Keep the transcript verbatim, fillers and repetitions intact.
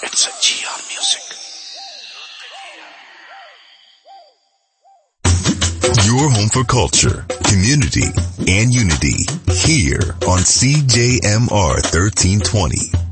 It's a G R Music. Your home for culture, community, and unity here on C J M R thirteen twenty.